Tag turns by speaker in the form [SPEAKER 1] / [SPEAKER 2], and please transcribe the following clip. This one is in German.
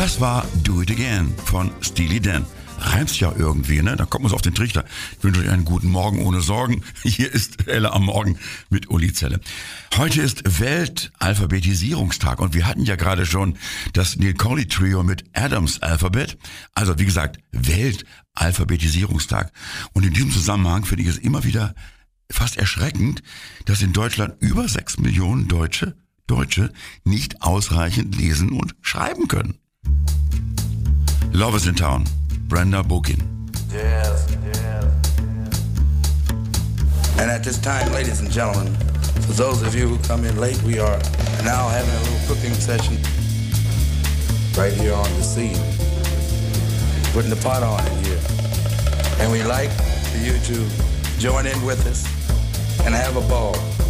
[SPEAKER 1] Das war Do It Again von Steely Dan. Reimt sich ja irgendwie, ne? Da kommt man so auf den Trichter. Ich wünsche euch einen guten Morgen ohne Sorgen. Hier ist Elle am Morgen mit Uli Zelle. Heute ist Weltalphabetisierungstag und wir hatten ja gerade schon das Neil Colley Trio mit Adam's Alphabet. Also wie gesagt, Weltalphabetisierungstag. Und in diesem Zusammenhang finde ich es immer wieder fast erschreckend, dass in Deutschland über 6 Millionen Deutsche nicht ausreichend lesen und schreiben können. Love is in Town, Brenda Bokin.
[SPEAKER 2] Yes. And at this time, ladies and gentlemen, for those of you who come in late, we are now having a little cooking session right here on the scene. Putting the pot on in here. And we like for you to join in with us and have a ball.